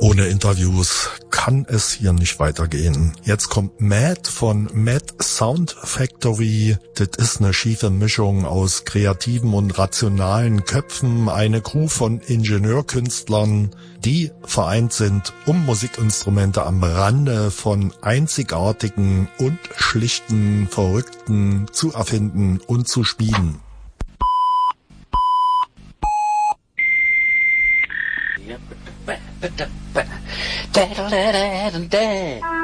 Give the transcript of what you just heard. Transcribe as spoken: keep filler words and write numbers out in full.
Ohne Interviews kann es hier nicht weitergehen. Jetzt kommt Mad von Mad Sound Factory. Das ist eine schiefe Mischung aus kreativen und rationalen Köpfen. Eine Crew von Ingenieurkünstlern, die vereint sind, um Musikinstrumente am Rande von einzigartigen und schlichten Verrückten zu erfinden und zu spielen. Da da da da da.